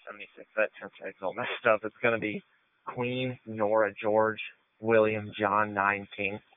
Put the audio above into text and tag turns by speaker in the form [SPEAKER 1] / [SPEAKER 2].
[SPEAKER 1] let me fix that. It's all messed up. It's going to be Queen, Nora, George, William, John, 9, King.